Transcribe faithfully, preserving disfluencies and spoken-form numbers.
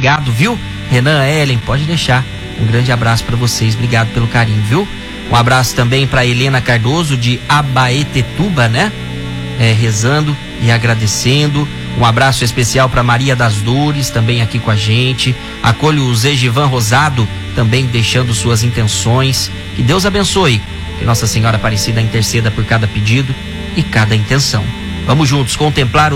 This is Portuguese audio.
obrigado, viu? Renan, Ellen, pode deixar. Um grande abraço para vocês, obrigado pelo carinho, viu? Um abraço também para Helena Cardoso de Abaetetuba, né? É, rezando e agradecendo. Um abraço especial para Maria das Dores, também aqui com a gente. Acolho o Zegivan Rosado, também deixando suas intenções. Que Deus abençoe. Que Nossa Senhora Aparecida interceda por cada pedido e cada intenção. Vamos juntos contemplar o